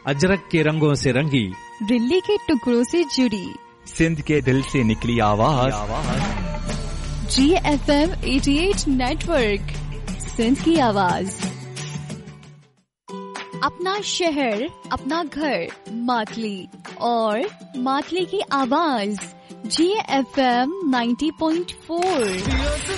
अजरक के रंगों से रंगी, दिल्ली के टुकड़ों से जुड़ी, सिंध के दिल से निकली आवाज। GFM 88 नेटवर्क, सिंध की आवाज। अपना शहर, अपना घर, मातली और मातली की आवाज। GFM 90.4।